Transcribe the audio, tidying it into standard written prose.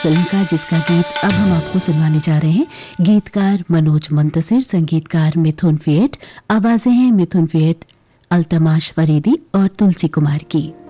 Film का, जिसका गीत अब हम आपको सुनवाने जा रहे हैं। गीतकार मनोज मुंतसिर, संगीतकार मिथुन फेट, आवाजें हैं मिथुन फेट, अल्तमाश फरीदी और तुलसी कुमार की।